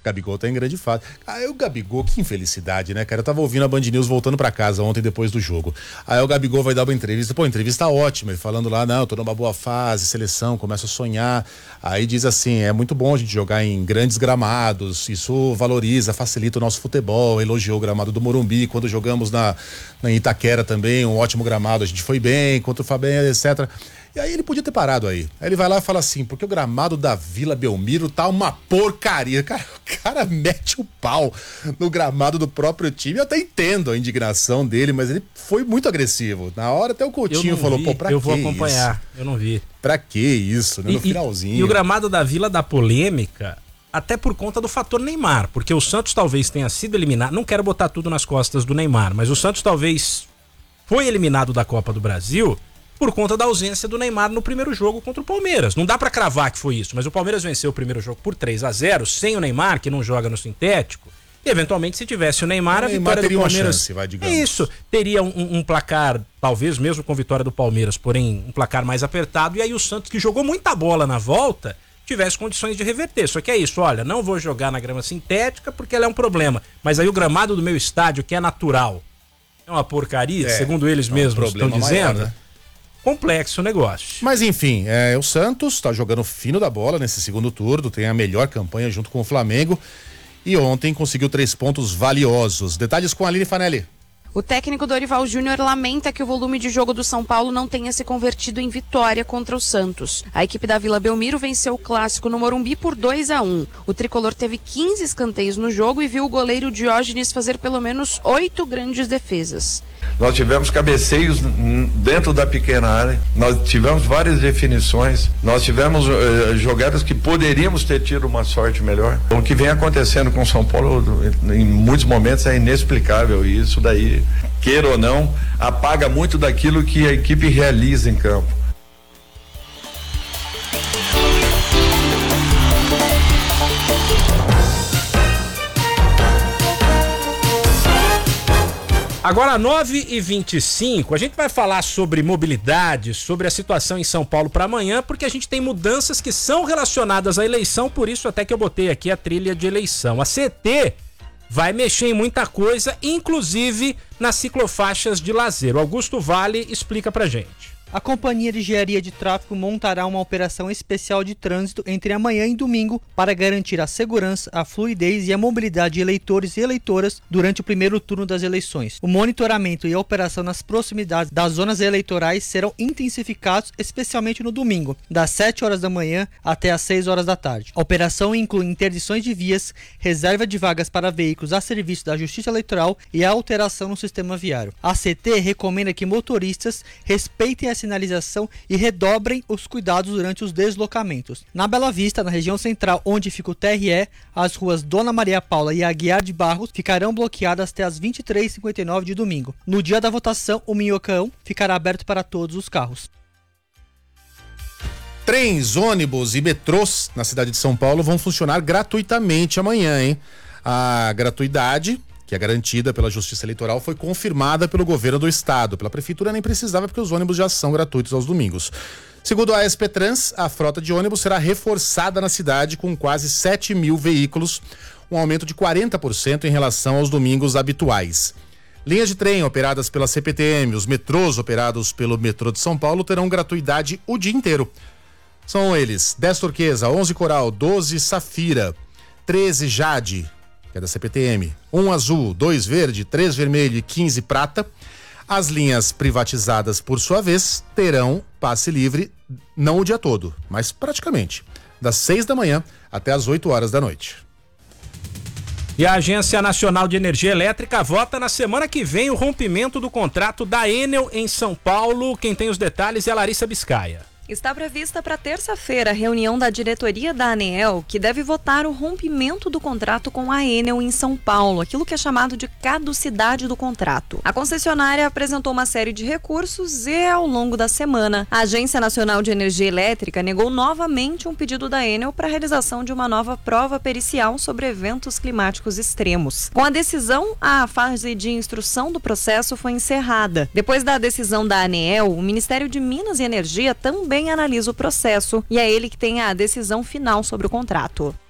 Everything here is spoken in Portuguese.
Gabigol tá em grande fase. Aí o Gabigol, que infelicidade, né, cara? Eu tava ouvindo a Band News voltando pra casa ontem depois do jogo. Aí o Gabigol vai dar uma entrevista. Pô, entrevista ótima. Ele falando lá, não, tô numa boa fase, seleção, começo a sonhar. Aí diz assim, é muito bom a gente jogar em grandes gramados, isso valoriza, facilita o nosso futebol. Elogiou o gramado do Morumbi, quando jogamos na Itaquera também, um ótimo gramado, a gente foi bem, contra o Fabinho, etc. E aí ele podia ter parado aí. Aí ele vai lá e fala assim, porque o gramado da Vila Belmiro tá uma porcaria. Cara, o cara mete o pau no gramado do próprio time. Eu até entendo a indignação dele, mas ele foi muito agressivo. Na hora até o Coutinho falou, pô, pra que isso? Eu vou acompanhar, eu não vi. Pra que isso, né? No finalzinho. E o gramado da Vila da polêmica, até por conta do fator Neymar, porque o Santos talvez tenha sido eliminado, não quero botar tudo nas costas do Neymar, mas o Santos talvez foi eliminado da Copa do Brasil por conta da ausência do Neymar no primeiro jogo contra o Palmeiras. Não dá pra cravar que foi isso, mas o Palmeiras venceu o primeiro jogo por 3-0, sem o Neymar, que não joga no sintético, e eventualmente se tivesse o Neymar, a vitória do Palmeiras... Chance, vai, digamos. É isso, teria um placar, talvez mesmo com vitória do Palmeiras, porém um placar mais apertado, e aí o Santos, que jogou muita bola na volta, tivesse condições de reverter. Só que é isso, olha, não vou jogar na grama sintética porque ela é um problema, mas aí o gramado do meu estádio, que é natural, é uma porcaria, segundo eles mesmos estão dizendo... Maior, né? Complexo o negócio. Mas enfim, o Santos tá jogando fino da bola nesse segundo turno, tem a melhor campanha junto com o Flamengo e ontem conseguiu 3 pontos valiosos. Detalhes com a Aline Fanelli. O técnico Dorival Júnior lamenta que o volume de jogo do São Paulo não tenha se convertido em vitória contra o Santos. A equipe da Vila Belmiro venceu o clássico no Morumbi por 2-1. O tricolor teve 15 escanteios no jogo e viu o goleiro Diógenes fazer pelo menos 8 grandes defesas. Nós tivemos cabeceios dentro da pequena área, nós tivemos várias definições, nós tivemos jogadas que poderíamos ter tido uma sorte melhor. O que vem acontecendo com o São Paulo em muitos momentos é inexplicável e isso daí, queira ou não, apaga muito daquilo que a equipe realiza em campo. Agora 9h25, a gente vai falar sobre mobilidade, sobre a situação em São Paulo para amanhã, porque a gente tem mudanças que são relacionadas à eleição, por isso até que eu botei aqui a trilha de eleição. A CT vai mexer em muita coisa, inclusive nas ciclofaixas de lazer. O Augusto Vale explica pra gente. A Companhia de Engenharia de Tráfego montará uma operação especial de trânsito entre amanhã e domingo para garantir a segurança, a fluidez e a mobilidade de eleitores e eleitoras durante o primeiro turno das eleições. O monitoramento e a operação nas proximidades das zonas eleitorais serão intensificados, especialmente no domingo, das 7 horas da manhã até as 6 horas da tarde. A operação inclui interdições de vias, reserva de vagas para veículos a serviço da Justiça Eleitoral e a alteração no sistema viário. A CT recomenda que motoristas respeitem a sinalização e redobrem os cuidados durante os deslocamentos. Na Bela Vista, na região central onde fica o TRE, as ruas Dona Maria Paula e Aguiar de Barros ficarão bloqueadas até as 23h59 de domingo. No dia da votação, o Minhocão ficará aberto para todos os carros. Trens, ônibus e metrôs na cidade de São Paulo vão funcionar gratuitamente amanhã, hein? A gratuidade, que é garantida pela Justiça Eleitoral, foi confirmada pelo governo do estado. Pela prefeitura nem precisava, porque os ônibus já são gratuitos aos domingos. Segundo a ASP Trans, a frota de ônibus será reforçada na cidade com quase 7 mil veículos, um aumento de 40% em relação aos domingos habituais. Linhas de trem operadas pela CPTM, os metrôs operados pelo metrô de São Paulo terão gratuidade o dia inteiro. São eles 10 Turquesa, 11 Coral, 12 Safira, 13 Jade, que é da CPTM, 1 Azul, 2 Verde, 3 Vermelho e 15 Prata. As linhas privatizadas, por sua vez, terão passe livre, não o dia todo, mas praticamente, das 6 da manhã até as 8 horas da noite. E a Agência Nacional de Energia Elétrica vota na semana que vem o rompimento do contrato da Enel em São Paulo. Quem tem os detalhes é a Larissa Biscaia. Está prevista para terça-feira a reunião da diretoria da ANEEL, que deve votar o rompimento do contrato com a Enel em São Paulo, aquilo que é chamado de caducidade do contrato. A concessionária apresentou uma série de recursos e, ao longo da semana, a Agência Nacional de Energia Elétrica negou novamente um pedido da Enel para a realização de uma nova prova pericial sobre eventos climáticos extremos. Com a decisão, a fase de instrução do processo foi encerrada. Depois da decisão da ANEEL, o Ministério de Minas e Energia também analisa o processo e é ele que tem a decisão final sobre o contrato.